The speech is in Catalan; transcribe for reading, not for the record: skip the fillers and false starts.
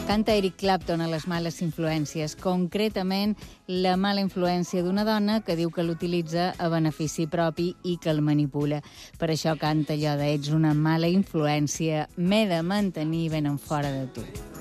Canta Eric Clapton a les males influències, concretament la mala influència d'una dona que diu que l'utilitza a benefici propi i que el manipula. Per això canta allò de ets una mala influència, m'he de mantenir ben en fora de tu.